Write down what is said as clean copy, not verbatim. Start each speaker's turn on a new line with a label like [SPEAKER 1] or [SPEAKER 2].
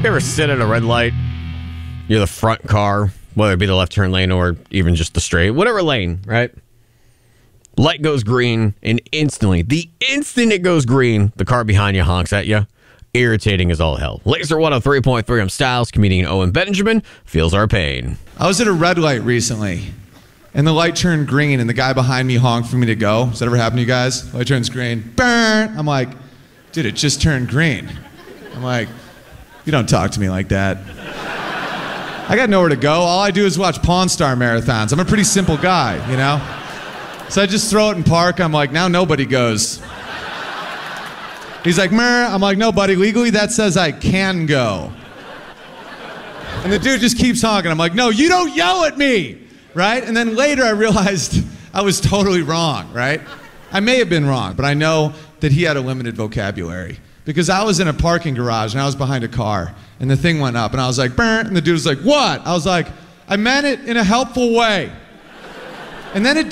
[SPEAKER 1] You ever sit at a red light? You're the front car, whether it be the left turn lane or even just the straight, whatever lane, right? Light goes green, and instantly, the instant it goes green, the car behind you honks at you. Irritating as all hell. Laser 103.3, I'm Styles, comedian Owen Benjamin feels our pain.
[SPEAKER 2] I was at a red light recently, and the light turned green, and the guy behind me honked for me to go. Does that ever happen to you guys? The light turns green, burn! I'm like, dude, it just turned green. I'm like, you don't talk to me like that. I got nowhere to go. All I do is watch Pawn Star marathons. I'm a pretty simple guy, you know? So I just throw it in park. I'm like, now nobody goes. He's like, meh. I'm like, no, buddy, legally that says I can go. And the dude just keeps honking. I'm like, no, you don't yell at me, right? And then later I realized I was totally wrong, right? I may have been wrong, but I know that he had a limited vocabulary. Because I was in a parking garage and I was behind a car and the thing went up and I was like, burn, and the dude was like, what? I was like, I meant it in a helpful way. And then it